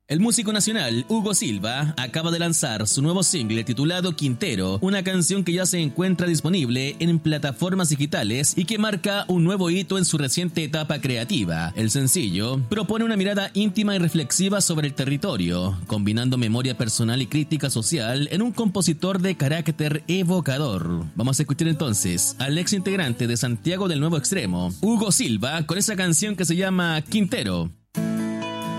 El músico nacional Hugo Silva acaba de lanzar su nuevo single titulado Quintero, una canción que ya se encuentra disponible en plataformas digitales y que marca un nuevo hito en su reciente etapa creativa. El sencillo propone una mirada íntima y reflexiva sobre el territorio, combinando memoria personal y crítica social en un compositor de carácter evocador. Vamos a escuchar entonces al ex integrante de Santiago del Nuevo Extremo, Hugo Silva, con esa canción que se llama Quintero.